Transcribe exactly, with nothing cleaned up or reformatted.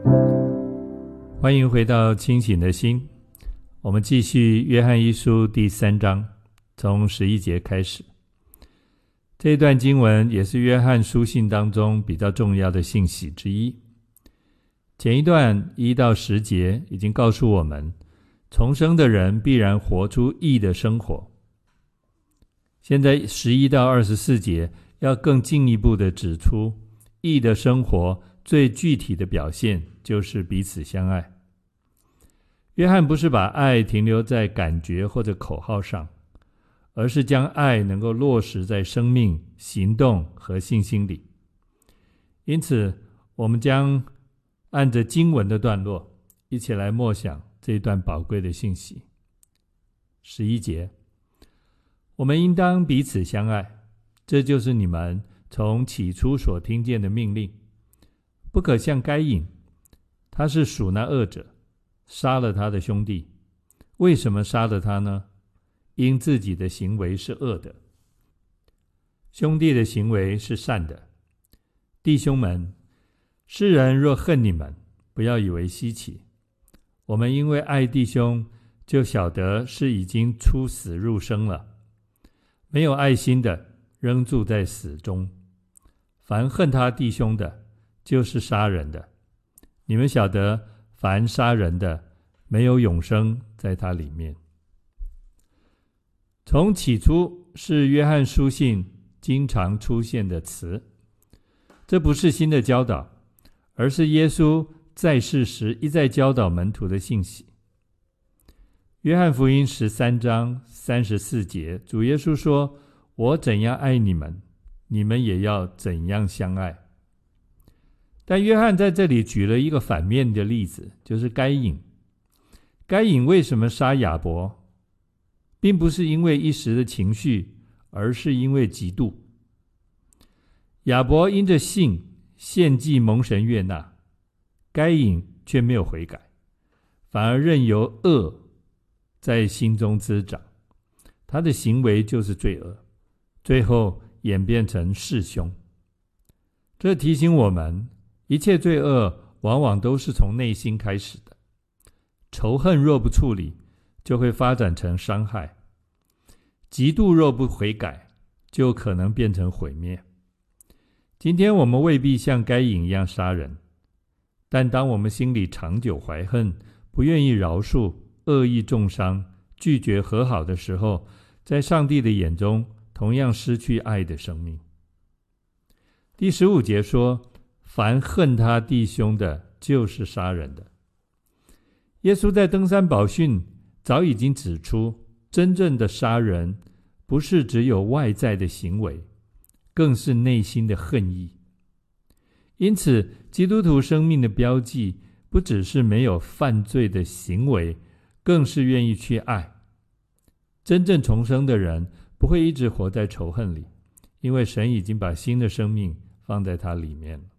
欢迎回到清醒的心，我们继续约翰一书第三章，从十一节开始。这一段经文也是约翰书信当中比较重要的信息之一。前一段一到十节已经告诉我们，重生的人必然活出义的生活。现在十一到二十四节要更进一步的指出，义的生活最具体的表现就是彼此相爱。约翰不是把爱停留在感觉或者口号上，而是将爱能够落实在生命、行动和信心里。因此，我们将按着经文的段落，一起来默想这一段宝贵的信息。十一节，我们应当彼此相爱，这就是你们从起初所听见的命令。不可像该隐，他是属那恶者，杀了他的兄弟。为什么杀了他呢？因自己的行为是恶的，兄弟的行为是善的。弟兄们，世人若恨你们，不要以为稀奇。我们因为爱弟兄，就晓得是已经出死入生了。没有爱心的，仍住在死中。凡恨他弟兄的，就是杀人的。你们晓得，凡杀人的，没有永生在他里面。从起初是约翰书信经常出现的词，这不是新的教导，而是耶稣在世时一再教导门徒的信息。约翰福音十三章三十四节，主耶稣说：我怎样爱你们，你们也要怎样相爱。但约翰在这里举了一个反面的例子，就是该隐。该隐为什么杀亚伯，并不是因为一时的情绪，而是因为嫉妒。亚伯因着信献祭蒙神悦纳，该隐却没有悔改，反而任由恶在心中滋长，他的行为就是罪恶，最后演变成弑兄。这提醒我们，一切罪恶往往都是从内心开始的，仇恨若不处理，就会发展成伤害；嫉妒若不悔改，就可能变成毁灭。今天我们未必像该隐一样杀人，但当我们心里长久怀恨，不愿意饶恕，恶意重伤，拒绝和好的时候，在上帝的眼中同样失去爱的生命。第十五节说，凡恨他弟兄的，就是杀人的。耶稣在登山宝训早已经指出，真正的杀人不是只有外在的行为，更是内心的恨意。因此，基督徒生命的标记不只是没有犯罪的行为，更是愿意去爱。真正重生的人不会一直活在仇恨里，因为神已经把新的生命放在他里面了。